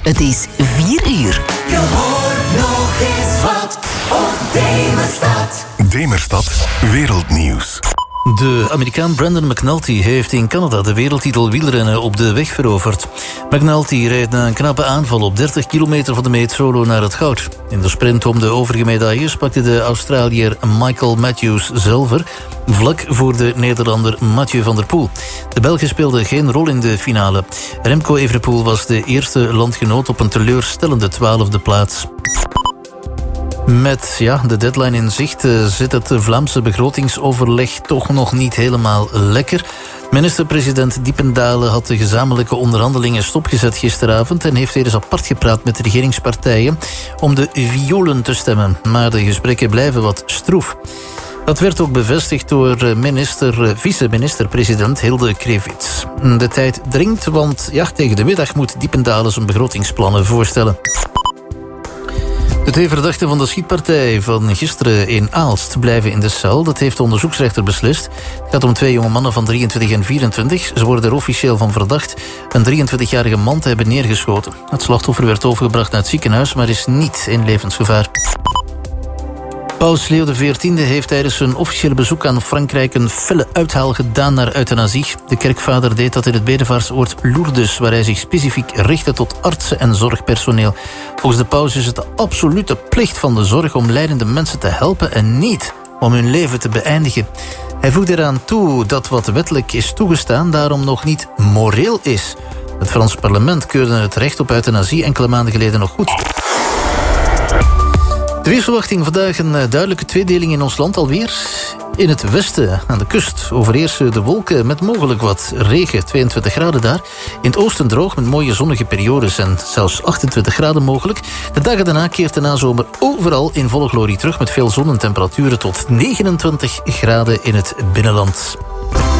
Het is 4 uur. Je hoort nog eens wat op Demerstad. Demerstad Wereldnieuws. De Amerikaan Brandon McNulty heeft in Canada de wereldtitel wielrennen op de weg veroverd. McNulty rijdt na een knappe aanval op 30 kilometer van de meet solo naar het goud. In de sprint om de overige medailles pakte de Australiër Michael Matthews zilver, vlak voor de Nederlander Mathieu van der Poel. De Belgen speelden geen rol in de finale. Remco Evenepoel was de eerste landgenoot op een teleurstellende 12e plaats. Met de deadline in zicht zit het Vlaamse begrotingsoverleg toch nog niet helemaal lekker. Minister-president Diependalen had de gezamenlijke onderhandelingen stopgezet gisteravond en heeft weer eens apart gepraat met de regeringspartijen om de violen te stemmen. Maar de gesprekken blijven wat stroef. Dat werd ook bevestigd door vice-minister-president Hilde Krevits. De tijd dringt, want tegen de middag moet Diependalen zijn begrotingsplannen voorstellen. De 2 verdachten van de schietpartij van gisteren in Aalst blijven in de cel. Dat heeft de onderzoeksrechter beslist. Het gaat om 2 jonge mannen van 23 en 24. Ze worden er officieel van verdacht een 23-jarige man te hebben neergeschoten. Het slachtoffer werd overgebracht naar het ziekenhuis, maar is niet in levensgevaar. Paus Leo XIV heeft tijdens zijn officiële bezoek aan Frankrijk een felle uithaal gedaan naar euthanasie. De kerkvader deed dat in het bedevaartsoord Lourdes, waar hij zich specifiek richtte tot artsen en zorgpersoneel. Volgens de paus is het de absolute plicht van de zorg om lijdende mensen te helpen en niet om hun leven te beëindigen. Hij voegde eraan toe dat wat wettelijk is toegestaan daarom nog niet moreel is. Het Frans parlement keurde het recht op euthanasie enkele maanden geleden nog goed. De weersverwachting vandaag een duidelijke tweedeling in ons land alweer. In het westen, aan de kust, overheersen de wolken met mogelijk wat regen, 22 graden daar. In het oosten droog met mooie zonnige periodes en zelfs 28 graden mogelijk. De dagen daarna keert de nazomer overal in volle glorie terug met veel zon en temperaturen tot 29 graden in het binnenland.